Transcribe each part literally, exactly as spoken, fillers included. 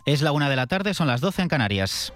Es la una de la tarde, son las doce en Canarias.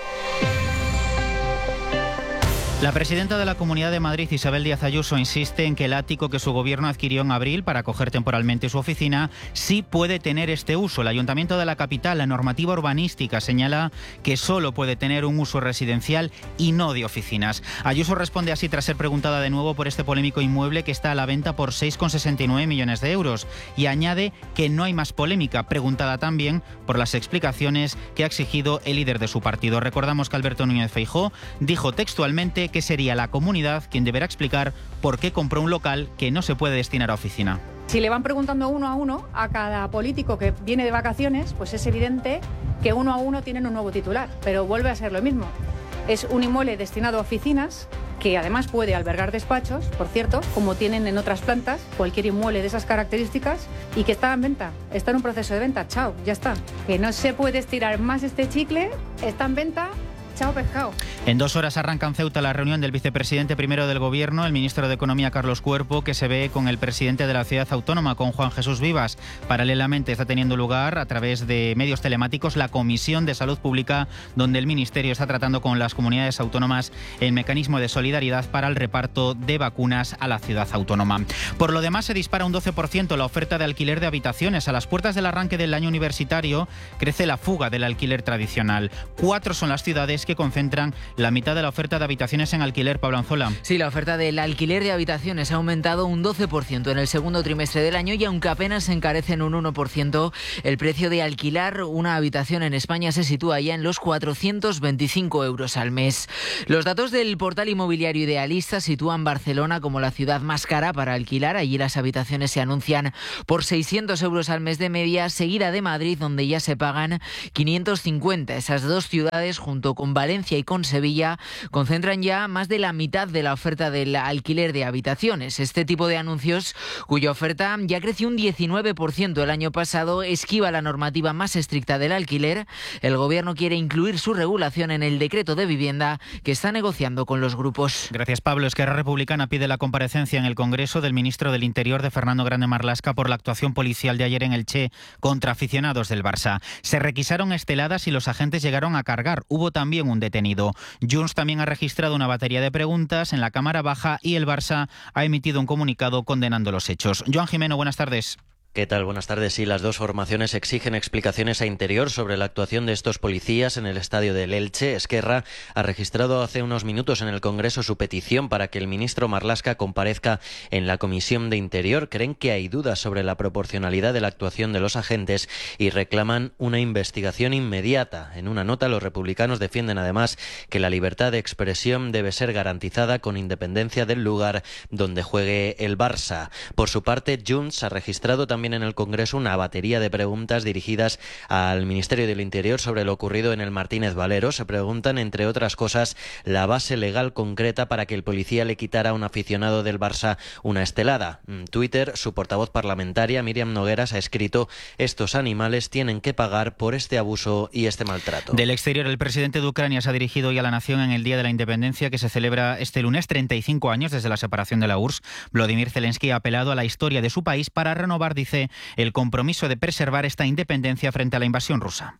La presidenta de la Comunidad de Madrid, Isabel Díaz Ayuso, insiste en que el ático que su gobierno adquirió en abril para acoger temporalmente su oficina sí puede tener este uso. El Ayuntamiento de la capital, la normativa urbanística, señala que solo puede tener un uso residencial y no de oficinas. Ayuso responde así tras ser preguntada de nuevo por este polémico inmueble que está a la venta por seis coma sesenta y nueve millones de euros y añade que no hay más polémica, preguntada también por las explicaciones que ha exigido el líder de su partido. Recordamos que Alberto Núñez Feijóo dijo textualmente que sería la comunidad quien deberá explicar por qué compró un local que no se puede destinar a oficina. Si le van preguntando uno a uno a cada político que viene de vacaciones, pues es evidente que uno a uno tienen un nuevo titular, pero vuelve a ser lo mismo. Es un inmueble destinado a oficinas que además puede albergar despachos, por cierto, como tienen en otras plantas, cualquier inmueble de esas características, y que está en venta, está en un proceso de venta, chao, ya está. Que no se puede estirar más este chicle, está en venta. Chao, pescado. En dos horas arranca en Ceuta la reunión del vicepresidente primero del Gobierno, el ministro de Economía Carlos Cuerpo, que se ve con el presidente de la ciudad autónoma, con Juan Jesús Vivas. Paralelamente está teniendo lugar, a través de medios telemáticos, la Comisión de Salud Pública, donde el Ministerio está tratando con las comunidades autónomas el mecanismo de solidaridad para el reparto de vacunas a la ciudad autónoma. Por lo demás, se dispara un doce por ciento la oferta de alquiler de habitaciones. A las puertas del arranque del año universitario crece la fuga del alquiler tradicional. Cuatro son las ciudades que concentran la mitad de la oferta de habitaciones en alquiler. Pablo Anzola. Sí, la oferta del alquiler de habitaciones ha aumentado un doce por ciento en el segundo trimestre del año y aunque apenas se encarece en un uno por ciento, el precio de alquilar una habitación en España se sitúa ya en los cuatrocientos veinticinco euros al mes. Los datos del portal inmobiliario Idealista sitúan Barcelona como la ciudad más cara para alquilar. Allí las habitaciones se anuncian por seiscientos euros al mes de media, seguida de Madrid, donde ya se pagan quinientos cincuenta. Esas dos ciudades, junto con Valencia y con Sevilla, concentran ya más de la mitad de la oferta del alquiler de habitaciones. Este tipo de anuncios, cuya oferta ya creció un diecinueve por ciento el año pasado, esquiva la normativa más estricta del alquiler. El Gobierno quiere incluir su regulación en el decreto de vivienda que está negociando con los grupos. Gracias, Pablo. Esquerra Republicana pide la comparecencia en el Congreso del ministro del Interior, de Fernando Grande Marlaska, por la actuación policial de ayer en Elche contra aficionados del Barça. Se requisaron esteladas y los agentes llegaron a cargar. Hubo también un detenido. Junts también ha registrado una batería de preguntas en la Cámara Baja y el Barça ha emitido un comunicado condenando los hechos. Joan Jimeno, buenas tardes. ¿Qué tal? Buenas tardes. Sí, las dos formaciones exigen explicaciones a Interior sobre la actuación de estos policías en el estadio del Elche. Esquerra ha registrado hace unos minutos en el Congreso su petición para que el ministro Marlaska comparezca en la Comisión de Interior. Creen que hay dudas sobre la proporcionalidad de la actuación de los agentes y reclaman una investigación inmediata. En una nota, los republicanos defienden además que la libertad de expresión debe ser garantizada con independencia del lugar donde juegue el Barça. Por su parte, Junts ha registrado también en el Congreso una batería de preguntas dirigidas al Ministerio del Interior sobre lo ocurrido en el Martínez Valero. Se preguntan, entre otras cosas, la base legal concreta para que el policía le quitara a un aficionado del Barça una estelada. En Twitter, su portavoz parlamentaria, Míriam Nogueras, ha escrito: estos animales tienen que pagar por este abuso y este maltrato. Del exterior, el presidente de Ucrania se ha dirigido hoy a la nación en el Día de la Independencia, que se celebra este lunes, treinta y cinco años desde la separación de la U R S S. Volodymyr Zelensky ha apelado a la historia de su país para renovar, dice, el compromiso de preservar esta independencia frente a la invasión rusa.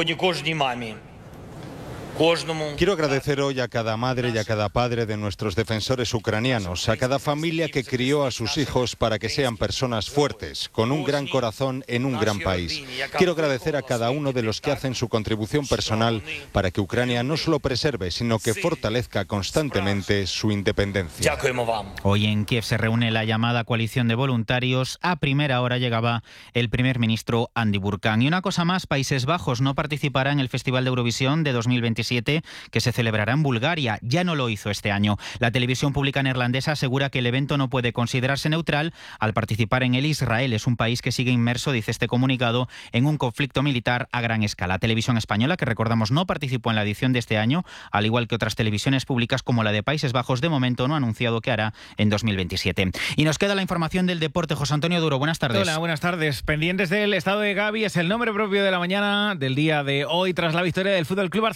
Quiero agradecer hoy a cada madre y a cada padre de nuestros defensores ucranianos, a cada familia que crió a sus hijos para que sean personas fuertes, con un gran corazón en un gran país. Quiero agradecer a cada uno de los que hacen su contribución personal para que Ucrania no solo preserve, sino que fortalezca constantemente su independencia. Hoy en Kiev se reúne la llamada coalición de voluntarios. A primera hora llegaba el primer ministro Andy Burkan. Y una cosa más, Países Bajos no participará en el Festival de Eurovisión de dos mil veintisiete, que se celebrará en Bulgaria. Ya no lo hizo este año. La televisión pública neerlandesa asegura que el evento no puede considerarse neutral al participar en él Israel. Es un país que sigue inmerso, dice este comunicado, en un conflicto militar a gran escala. Televisión Española, que recordamos no participó en la edición de este año, al igual que otras televisiones públicas como la de Países Bajos, de momento no ha anunciado qué hará en dos mil veintisiete. Y nos queda la información del deporte. José Antonio Duro, buenas tardes. Hola, buenas tardes. Pendientes del estado de Gavi, es el nombre propio de la mañana del día de hoy tras la victoria del Fútbol Club Barcelona en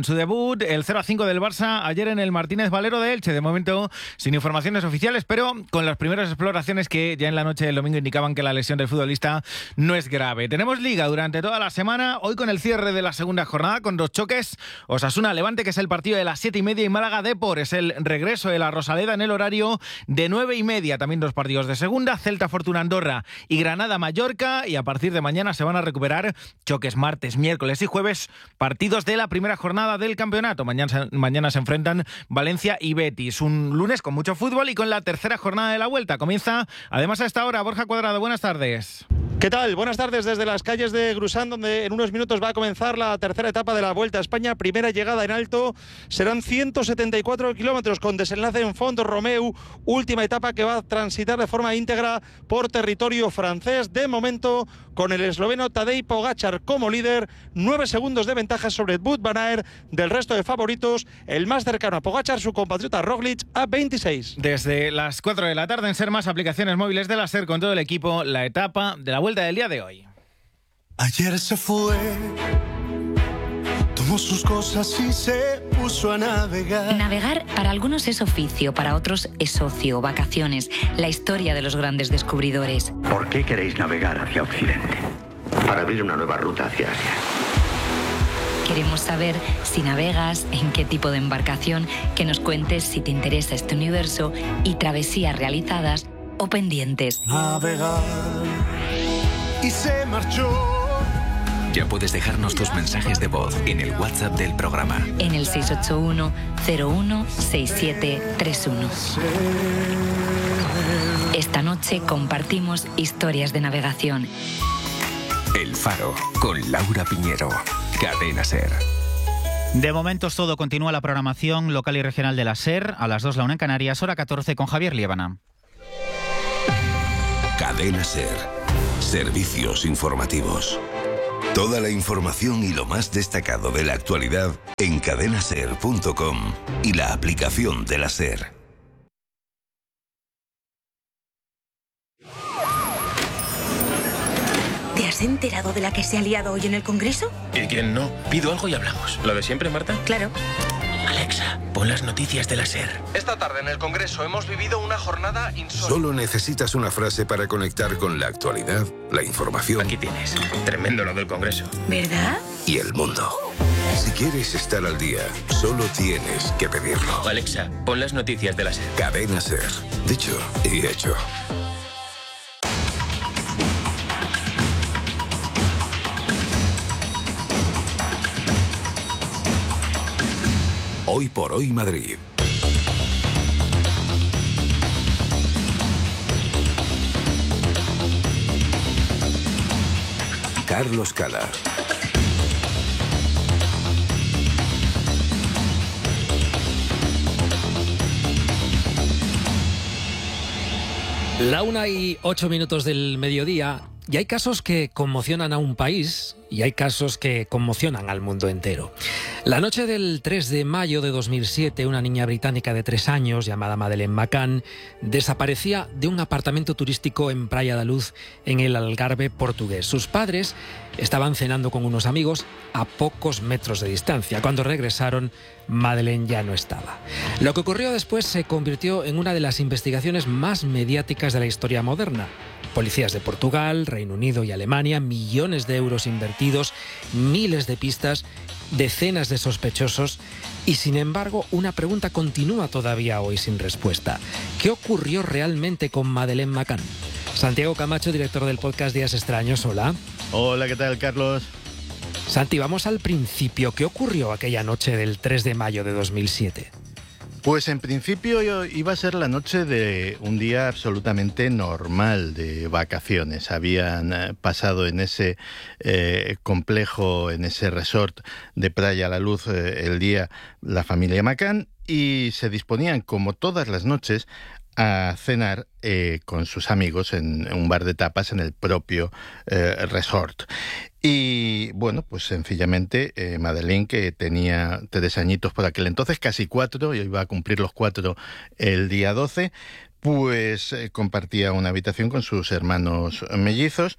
su debut, el cero a cinco del Barça ayer en el Martínez Valero de Elche. De momento sin informaciones oficiales, pero con las primeras exploraciones que ya en la noche del domingo indicaban que la lesión del futbolista no es grave. Tenemos Liga durante toda la semana, hoy con el cierre de la segunda jornada, con dos choques. Osasuna-Levante, que es el partido de las siete y media, y Málaga-Depor es el regreso de la Rosaleda en el horario de nueve y media. También dos partidos de segunda, Celta-Fortuna-Andorra y Granada-Mallorca, y a partir de mañana se van a recuperar choques martes, miércoles y jueves, partidos de la primera jornada del campeonato. Mañana, mañana se enfrentan Valencia y Betis. Un lunes con mucho fútbol y con la tercera jornada de la Vuelta. Comienza además a esta hora Borja Cuadrado. Buenas tardes. ¿Qué tal? Buenas tardes desde las calles de Grusán, donde en unos minutos va a comenzar la tercera etapa de la Vuelta a España. Primera llegada en alto, serán ciento setenta y cuatro kilómetros con desenlace en Font Romeu. Última etapa que va a transitar de forma íntegra por territorio francés. De momento, con el esloveno Tadej Pogačar como líder, nueve segundos de ventaja sobre Wout van Aert del resto de favoritos. El más cercano a Pogačar, su compatriota Roglic, a veintiséis. Desde las cuatro de la tarde en Ser Más, aplicaciones móviles de la SER con todo el equipo, la etapa de la Vuelta del día de hoy. Ayer se fue, tomó sus cosas y se puso a navegar. Navegar para algunos es oficio, para otros es ocio, vacaciones, la historia de los grandes descubridores. ¿Por qué queréis navegar hacia Occidente? Para abrir una nueva ruta hacia Asia. Queremos saber si navegas, en qué tipo de embarcación, que nos cuentes si te interesa este universo y travesías realizadas o pendientes. Navegar y se marchó. Ya puedes dejarnos tus mensajes de voz en el WhatsApp del programa. En el seis ocho uno, cero uno, seis siete tres uno. Esta noche compartimos historias de navegación. El Faro, con Laura Piñero. Cadena SER. De momento es todo. Continúa la programación local y regional de la SER. A las dos la una en Canarias, hora catorce con Javier Liébana. Cadena SER. Servicios informativos. Toda la información y lo más destacado de la actualidad en cadena ser punto com y la aplicación de la SER. ¿Te has enterado de la que se ha liado hoy en el Congreso? ¿Y quién no? Pido algo y hablamos. ¿Lo de siempre, Marta? Claro. Alexa, pon las noticias de la SER. Esta tarde en el Congreso hemos vivido una jornada insólita. Solo necesitas una frase para conectar con la actualidad, la información. Aquí tienes. Tremendo lo del Congreso. ¿Verdad? Y el mundo. Si quieres estar al día, solo tienes que pedirlo. Alexa, pon las noticias de la SER. Cadena SER. Dicho y hecho. Hoy por hoy Madrid. Carlos Cala. La una y ocho minutos del mediodía. Y hay casos que conmocionan a un país y hay casos que conmocionan al mundo entero. La noche del tres de mayo de dos mil siete, una niña británica de tres años llamada Madeleine McCann desaparecía de un apartamento turístico en Praia da Luz, en el Algarve portugués. Sus padres estaban cenando con unos amigos a pocos metros de distancia. Cuando regresaron, Madeleine ya no estaba. Lo que ocurrió después se convirtió en una de las investigaciones más mediáticas de la historia moderna. Policías de Portugal, Reino Unido y Alemania, millones de euros invertidos, miles de pistas, decenas de sospechosos y, sin embargo, una pregunta continúa todavía hoy sin respuesta. ¿Qué ocurrió realmente con Madeleine McCann? Santiago Camacho, director del podcast Días Extraños, hola. Hola, ¿qué tal, Carlos? Santi, vamos al principio. ¿Qué ocurrió aquella noche del tres de mayo de dos mil siete? Pues en principio iba a ser la noche de un día absolutamente normal de vacaciones. Habían pasado en ese eh, complejo, en ese resort de Praia da Luz eh, el día la familia McCann y se disponían, como todas las noches, a cenar eh, con sus amigos en un bar de tapas en el propio eh, resort. Y bueno, pues sencillamente eh, Madeleine, que tenía tres añitos por aquel entonces, casi cuatro, y iba a cumplir los cuatro el día doce, pues eh, compartía una habitación con sus hermanos mellizos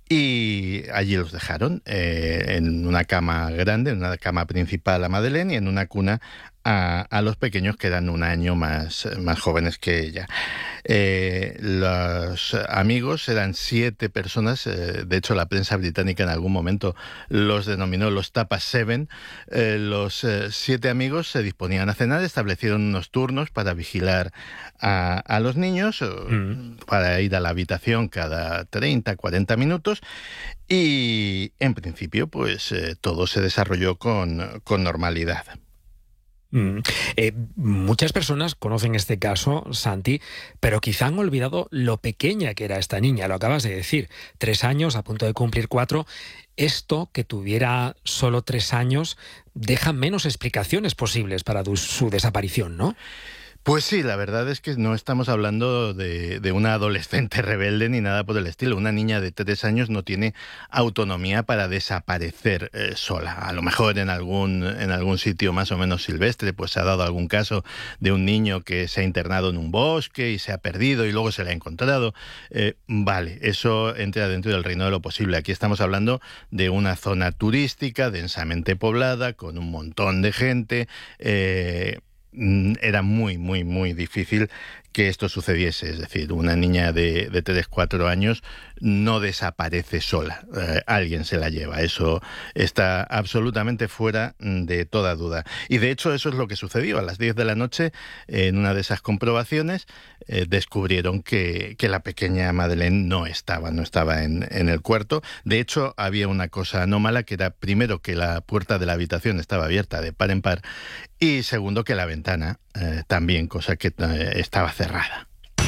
Y allí los dejaron, eh, en una cama grande, en una cama principal a Madeleine y en una cuna a, a los pequeños, que eran un año más, más jóvenes que ella. Eh, los amigos eran siete personas, eh, de hecho la prensa británica en algún momento los denominó los Tapas Seven. Eh, los eh, siete amigos se disponían a cenar, establecieron unos turnos para vigilar a, a los niños, mm. para ir a la habitación cada treinta, cuarenta minutos, y en principio pues eh, todo se desarrolló con, con normalidad. Mm. Eh, muchas personas conocen este caso, Santi, pero quizá han olvidado lo pequeña que era esta niña. Lo acabas de decir, tres años, a punto de cumplir cuatro. Esto, que tuviera solo tres años, deja menos explicaciones posibles para su desaparición, ¿no? Pues sí, la verdad es que no estamos hablando de, de una adolescente rebelde ni nada por el estilo. Una niña de tres años no tiene autonomía para desaparecer eh, sola. A lo mejor en algún, en algún sitio más o menos silvestre pues se ha dado algún caso de un niño que se ha internado en un bosque y se ha perdido y luego se le ha encontrado. Eh, vale, eso entra dentro del reino de lo posible. Aquí estamos hablando de una zona turística densamente poblada, con un montón de gente. Eh, Era muy, muy, muy difícil que esto sucediese. Es decir, una niña de, de tres, cuatro años no desaparece sola. Eh, alguien se la lleva. Eso está absolutamente fuera de toda duda. Y de hecho eso es lo que sucedió. A las diez de la noche, en una de esas comprobaciones, eh, descubrieron que, que la pequeña Madeleine no estaba, no estaba en, en el cuarto. De hecho, había una cosa anómala, que era, primero, que la puerta de la habitación estaba abierta de par en par, y segundo, que la ventana eh, también, cosa que eh, estaba cerrada.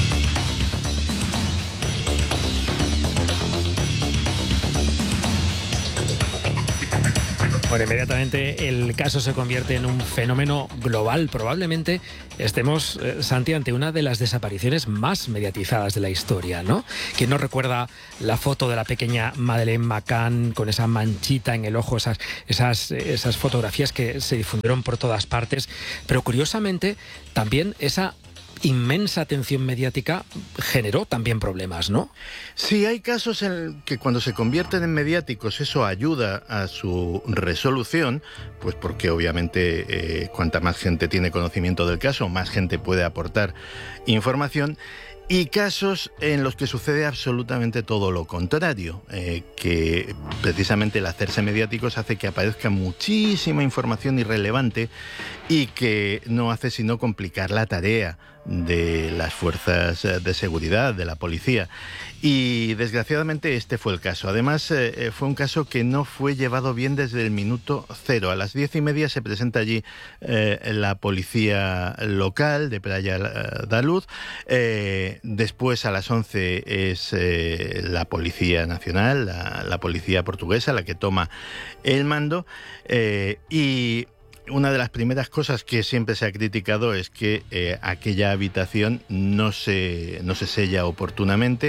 Bueno, inmediatamente el caso se convierte en un fenómeno global. Probablemente estemos, eh, Santi, ante una de las desapariciones más mediatizadas de la historia, ¿no? ¿Quién no recuerda la foto de la pequeña Madeleine McCann con esa manchita en el ojo, esas, esas, esas fotografías que se difundieron por todas partes? Pero curiosamente también esa inmensa atención mediática generó también problemas, ¿no? Sí, hay casos en que cuando se convierten en mediáticos eso ayuda a su resolución, pues porque obviamente eh, cuanta más gente tiene conocimiento del caso, más gente puede aportar información. Y casos en los que sucede absolutamente todo lo contrario, eh, que precisamente el hacerse mediáticos hace que aparezca muchísima información irrelevante y que no hace sino complicar la tarea de las fuerzas de seguridad, de la policía. Y desgraciadamente este fue el caso. Además, eh, fue un caso que no fue llevado bien desde el minuto cero. A las diez y media se presenta allí eh, la policía local de Praia da Luz. Eh, después, a las once, es eh, la Policía Nacional, la, la policía portuguesa, la que toma el mando. Eh, y una de las primeras cosas que siempre se ha criticado es que eh, aquella habitación no se, no se sella oportunamente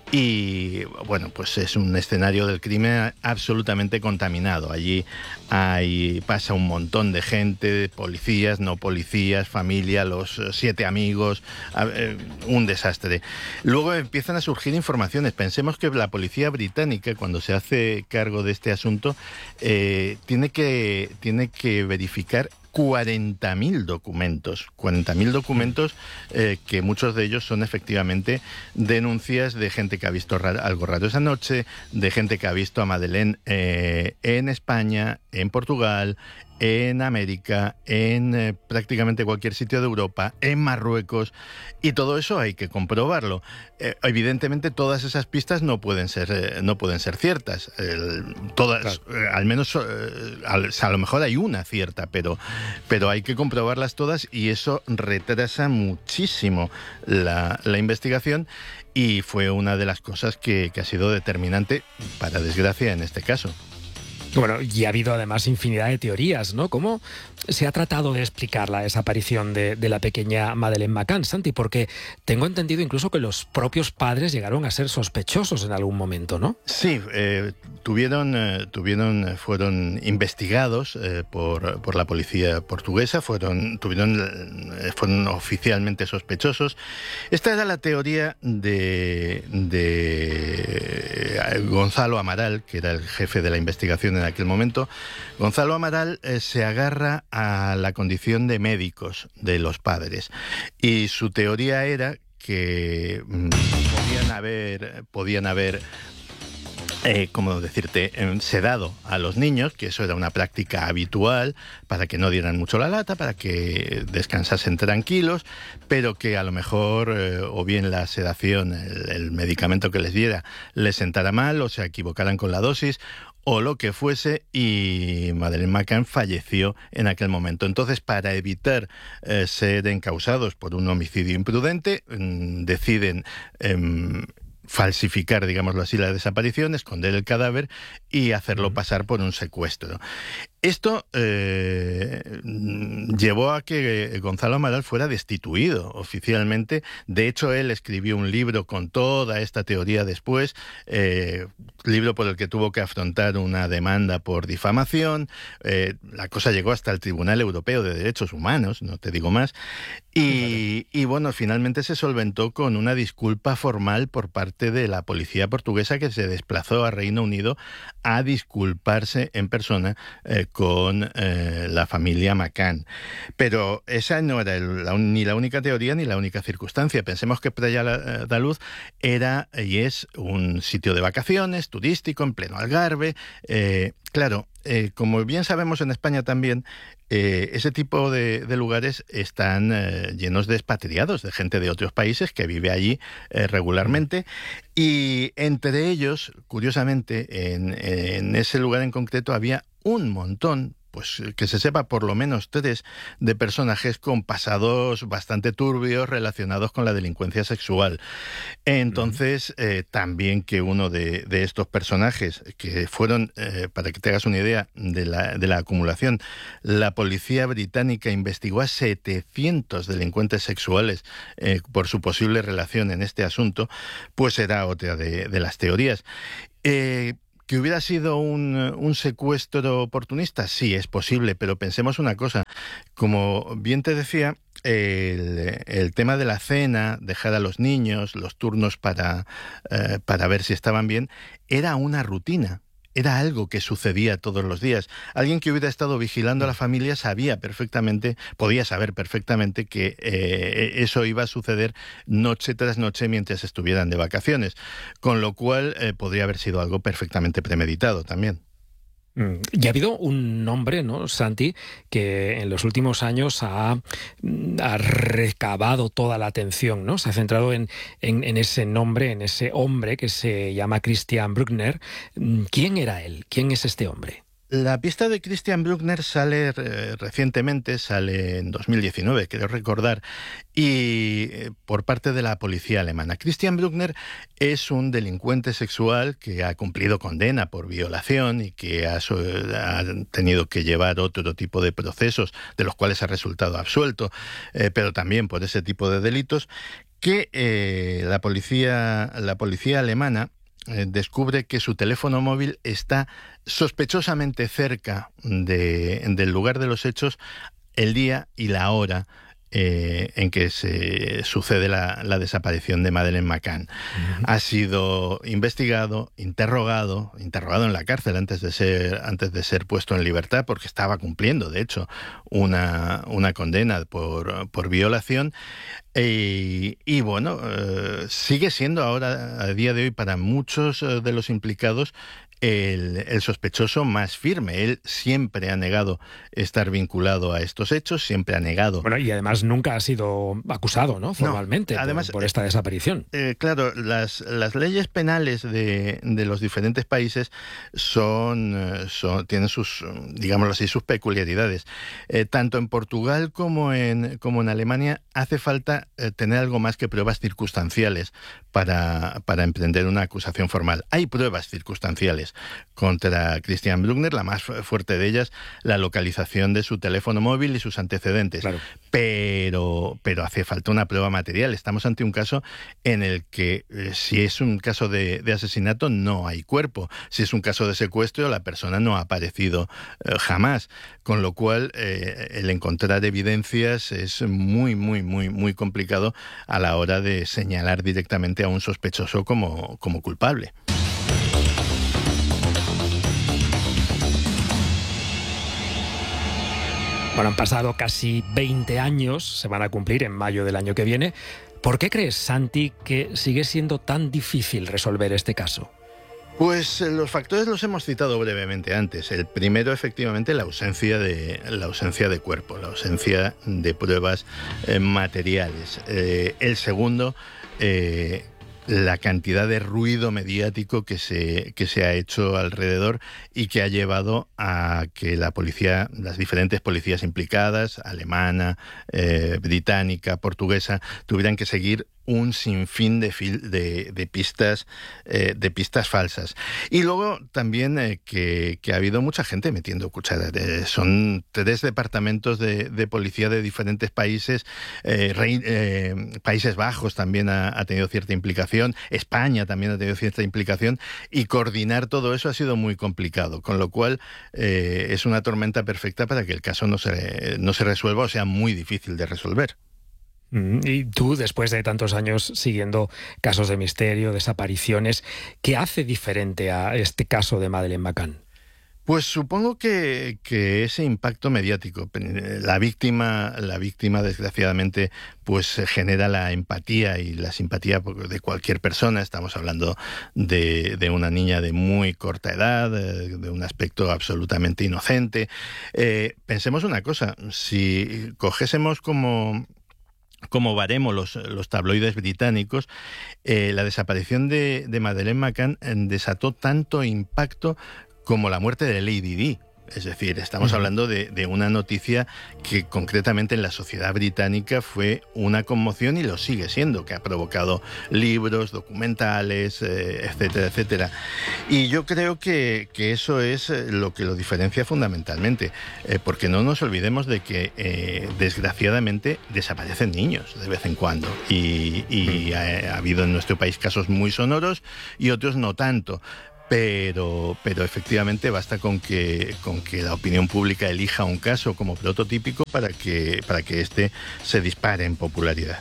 y, bueno, pues es un escenario del crimen absolutamente contaminado. Allí hay, pasa un montón de gente, policías, no policías, familia, los siete amigos, eh, un desastre. Luego empiezan a surgir informaciones. Pensemos que la policía británica, cuando se hace cargo de este asunto, eh, tiene que, tiene que verificar cuarenta mil documentos, cuarenta mil documentos eh, que muchos de ellos son efectivamente denuncias de gente que ha visto raro, algo raro esa noche, de gente que ha visto a Madeleine eh, en España, en Portugal, en América, en eh, prácticamente cualquier sitio de Europa, en Marruecos, y todo eso hay que comprobarlo. Eh, evidentemente todas esas pistas no pueden ser, eh, no pueden ser ciertas. El, todas, claro. eh, al menos, eh, al, a lo mejor hay una cierta, pero, pero hay que comprobarlas todas y eso retrasa muchísimo la, la investigación y fue una de las cosas que, que ha sido determinante, para desgracia, en este caso. Bueno, y ha habido además infinidad de teorías, ¿no? ¿Cómo se ha tratado de explicar la desaparición de, de la pequeña Madeleine McCann, Santi? Porque tengo entendido incluso que los propios padres llegaron a ser sospechosos en algún momento, ¿no? Sí, eh, tuvieron, eh, tuvieron, fueron investigados eh, por, por la policía portuguesa, fueron, tuvieron, eh, fueron oficialmente sospechosos. Esta era la teoría de, de Gonzalo Amaral, que era el jefe de la investigación en aquel momento. Gonzalo Amaral eh, se agarra a la condición de médicos de los padres y su teoría era que mmm, podían haber, podían haber Eh, como decirte, eh, sedado a los niños, que eso era una práctica habitual para que no dieran mucho la lata, para que descansasen tranquilos, pero que a lo mejor eh, o bien la sedación, el, el medicamento que les diera, les sentara mal o se equivocaran con la dosis o lo que fuese, y Madeleine McCann falleció en aquel momento. Entonces, para evitar eh, ser encausados por un homicidio imprudente, mmm, deciden Eh, falsificar, digámoslo así, la desaparición, esconder el cadáver y hacerlo pasar por un secuestro. Esto eh, llevó a que Gonzalo Amaral fuera destituido oficialmente. De hecho, él escribió un libro con toda esta teoría después, eh, libro por el que tuvo que afrontar una demanda por difamación. Eh, la cosa llegó hasta el Tribunal Europeo de Derechos Humanos, no te digo más. Y, y bueno, finalmente se solventó con una disculpa formal por parte de la policía portuguesa, que se desplazó a Reino Unido a disculparse en persona eh, con eh, la familia McCann. Pero esa no era el, la, ni la única teoría ni la única circunstancia. Pensemos que Praia da Luz era y es un sitio de vacaciones turístico en pleno Algarve. Eh, claro, eh, como bien sabemos en España también, Eh, ese tipo de, de lugares están eh, llenos de expatriados, de gente de otros países que vive allí eh, regularmente, y entre ellos, curiosamente, en, en ese lugar en concreto había un montón, pues que se sepa por lo menos tres, de personajes con pasados bastante turbios relacionados con la delincuencia sexual. Entonces, eh, también que uno de, de estos personajes, que fueron, eh, para que te hagas una idea de la, de la acumulación, la policía británica investigó a setecientos delincuentes sexuales eh, por su posible relación en este asunto, pues era otra de, de las teorías. Eh, ¿Que hubiera sido un, un secuestro oportunista? Sí, es posible, pero pensemos una cosa. Como bien te decía, el, el tema de la cena, dejar a los niños, los turnos para, eh, para ver si estaban bien, era una rutina. Era algo que sucedía todos los días. Alguien que hubiera estado vigilando a la familia sabía perfectamente, podía saber perfectamente que eh, eso iba a suceder noche tras noche mientras estuvieran de vacaciones. Con lo cual eh, podría haber sido algo perfectamente premeditado también. Y ha habido un nombre, ¿no, Santi?, que en los últimos años ha, ha recabado toda la atención, ¿no? Se ha centrado en, en, en ese nombre, en ese hombre que se llama Christian Bruckner. ¿Quién era él? ¿Quién es este hombre? La pista de Christian Bruckner sale eh, recientemente, sale en dos mil diecinueve, creo recordar, y eh, por parte de la policía alemana. Christian Bruckner es un delincuente sexual que ha cumplido condena por violación y que ha, ha tenido que llevar otro tipo de procesos, de los cuales ha resultado absuelto, eh, pero también por ese tipo de delitos, que eh, la policía, la policía alemana descubre que su teléfono móvil está sospechosamente cerca de, del lugar de los hechos, el día y la hora eh, en que se sucede la, la desaparición de Madeleine McCann. Uh-huh. Ha sido investigado, interrogado, interrogado en la cárcel antes de ser, antes de ser puesto en libertad, porque estaba cumpliendo, de hecho, una, una condena por, por violación. Y, y bueno, eh, sigue siendo ahora, a día de hoy, para muchos de los implicados, el, el sospechoso más firme. Él siempre ha negado estar vinculado a estos hechos, siempre ha negado. Bueno, y además nunca ha sido acusado, ¿no?, formalmente, no, además, por, por esta desaparición. Eh, claro, las, las leyes penales de, de los diferentes países son, son tienen sus, digámoslo así, sus peculiaridades. Eh, tanto en Portugal como en, como en Alemania hace falta eh, tener algo más que pruebas circunstanciales para, para emprender una acusación formal. Hay pruebas circunstanciales, acusaciones contra Christian Bruckner, la más fuerte de ellas, la localización de su teléfono móvil y sus antecedentes. Claro. Pero, pero hace falta una prueba material. Estamos ante un caso en el que, eh, si es un caso de, de asesinato, no hay cuerpo. Si es un caso de secuestro, la persona no ha aparecido eh, jamás. Con lo cual, eh, el encontrar evidencias es muy, muy, muy, muy complicado a la hora de señalar directamente a un sospechoso como, como culpable. Bueno, han pasado casi veinte años, se van a cumplir en mayo del año que viene. ¿Por qué crees, Santi, que sigue siendo tan difícil resolver este caso? Pues los factores los hemos citado brevemente antes. El primero, efectivamente, la ausencia de, la ausencia de cuerpo, la ausencia de pruebas eh, materiales. Eh, el segundo, eh, la cantidad de ruido mediático que se, que se ha hecho alrededor y que ha llevado a que la policía, las diferentes policías implicadas, alemana, eh, británica, portuguesa, tuvieran que seguir un sinfín de, fil, de, de pistas eh, de pistas falsas. Y luego también eh, que, que ha habido mucha gente metiendo cuchara. Eh, son tres departamentos de, de policía de diferentes países. Eh, Rey, eh, Países Bajos también ha, ha tenido cierta implicación. España también ha tenido cierta implicación. Y coordinar todo eso ha sido muy complicado. Con lo cual eh, es una tormenta perfecta para que el caso no se, no se resuelva o sea muy difícil de resolver. Y tú, después de tantos años siguiendo casos de misterio, desapariciones, ¿qué hace diferente a este caso de Madeleine McCann? Pues supongo que, que ese impacto mediático, la víctima, la víctima desgraciadamente, pues genera la empatía y la simpatía de cualquier persona. Estamos hablando de, de una niña de muy corta edad, de un aspecto absolutamente inocente. Eh, pensemos una cosa, si cogiésemos como... como baremo los, los tabloides británicos, eh, la desaparición de, de Madeleine McCann desató tanto impacto como la muerte de Lady Di. Es decir, estamos hablando de, de una noticia que concretamente en la sociedad británica fue una conmoción y lo sigue siendo, que ha provocado libros, documentales, eh, etcétera, etcétera. Y yo creo que, que eso es lo que lo diferencia fundamentalmente, eh, porque no nos olvidemos de que eh, desgraciadamente desaparecen niños de vez en cuando y, y ha, ha habido en nuestro país casos muy sonoros y otros no tanto. Pero, pero efectivamente basta con que, con que la opinión pública elija un caso como prototípico para que, para que éste se dispare en popularidad.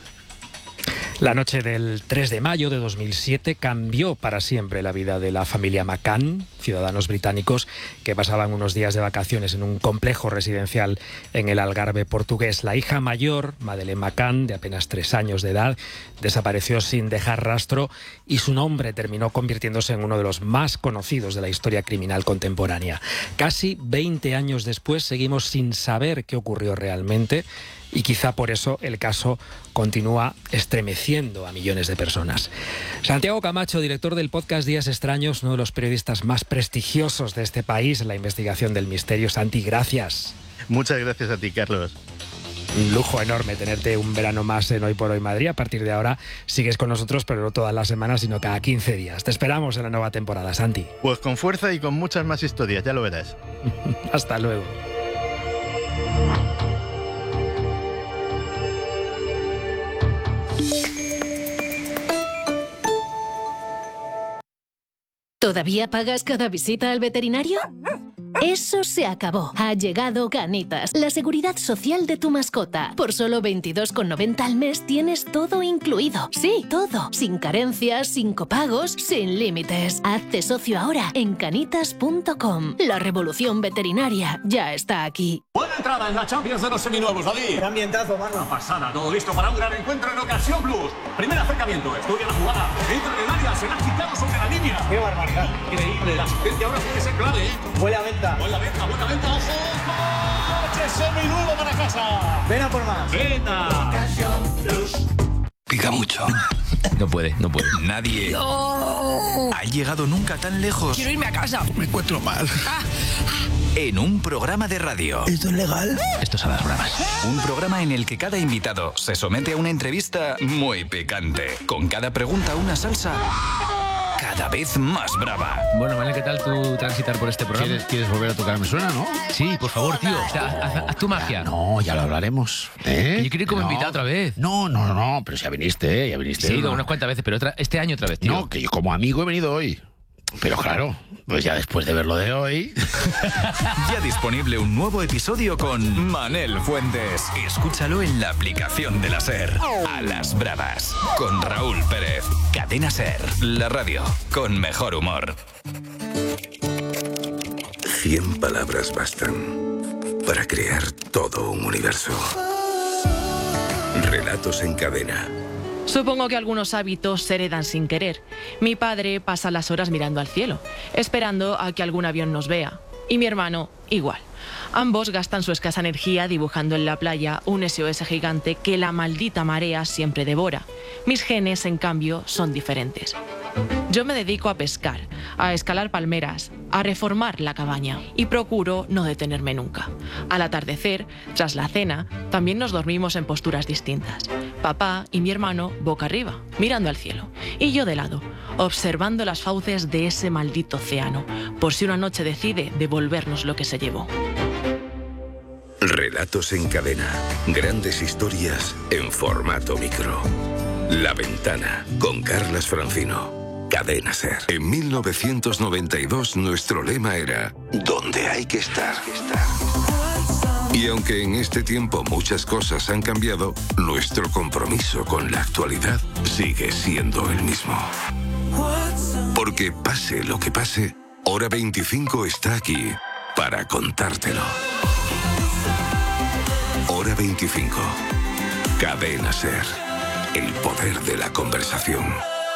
La noche del tres de mayo de dos mil siete cambió para siempre la vida de la familia McCann, ciudadanos británicos que pasaban unos días de vacaciones en un complejo residencial en el Algarve portugués. La hija mayor, Madeleine McCann, de apenas tres años de edad, desapareció sin dejar rastro y su nombre terminó convirtiéndose en uno de los más conocidos de la historia criminal contemporánea. Casi veinte años después seguimos sin saber qué ocurrió realmente. Y quizá por eso el caso continúa estremeciendo a millones de personas. Santiago Camacho, director del podcast Días Extraños, uno de los periodistas más prestigiosos de este país en la investigación del misterio. Santi, gracias. Muchas gracias a ti, Carlos. Un lujo enorme tenerte un verano más en Hoy por Hoy Madrid. A partir de ahora sigues con nosotros, pero no todas las semanas, sino cada quince días. Te esperamos en la nueva temporada, Santi. Pues con fuerza y con muchas más historias, ya lo verás. Hasta luego. ¿Todavía pagas cada visita al veterinario? Eso se acabó. Ha llegado Canitas, la seguridad social de tu mascota. Por solo veintidós con noventa al mes tienes todo incluido. Sí, todo. Sin carencias, sin copagos, sin límites. Hazte socio ahora en canitas punto com. La revolución veterinaria ya está aquí. Buena entrada en la Champions de los seminuevos, David. Qué ambientazo, mano. Una pasada, todo listo para un gran encuentro en Ocasión Plus. Primer acercamiento, estudia la jugada. Entra en el área, se la ha quitado sobre la línea. Qué barbaridad. Increíble, la asistencia ahora puede ser clave, ¿eh? Huele a venta. Buena venta, buena venta, ojo. ¡Coche seminuevo para casa! Ven a por más. ¡Venta! Pica mucho. No puede, no puede. Nadie No. ha llegado nunca tan lejos. Quiero irme a casa. Me encuentro mal. En un programa de radio. ¿Esto es legal? Esto es a las bravas. Un programa en el que cada invitado se somete a una entrevista muy picante. Con cada pregunta una salsa cada vez más brava. Bueno, Manel, ¿qué tal tu transitar por este programa? ¿Quieres, ¿Quieres volver a tocar Me Suena, no? Sí, por favor, tío. O sea, haz, haz tu magia. No, ya lo hablaremos. ¿eh? Yo quiero ir como no. invitado otra vez. No, no, no, pero ya viniste, ya viniste. Sí, he ido no. unas cuantas veces, pero otra, este año otra vez, tío. No, que yo como amigo he venido hoy. Pero claro, pues ya después de ver lo de hoy... Ya disponible un nuevo episodio con Manel Fuentes. Escúchalo en la aplicación de la SER. A las bravas, con Raúl Pérez. Cadena SER, la radio con mejor humor. Cien palabras bastan para crear todo un universo. Relatos en cadena. Supongo que algunos hábitos se heredan sin querer. Mi padre pasa las horas mirando al cielo, esperando a que algún avión nos vea. Y mi hermano, igual. Ambos gastan su escasa energía dibujando en la playa un S O S gigante que la maldita marea siempre devora. Mis genes, en cambio, son diferentes. Yo me dedico a pescar, a escalar palmeras, a reformar la cabaña y procuro no detenerme nunca. Al atardecer, tras la cena, también nos dormimos en posturas distintas. Papá y mi hermano boca arriba, mirando al cielo, y yo de lado, observando las fauces de ese maldito océano, por si una noche decide devolvernos lo que se llevó. Relatos en cadena. Grandes historias en formato micro. La Ventana, con Carlas Francino. Cadena SER. En mil novecientos noventa y dos nuestro lema era ¿dónde hay que estar? Y aunque en este tiempo muchas cosas han cambiado, nuestro compromiso con la actualidad sigue siendo el mismo. Porque pase lo que pase, Hora veinticinco está aquí para contártelo. Hora veinticinco. Cadena SER. El poder de la conversación.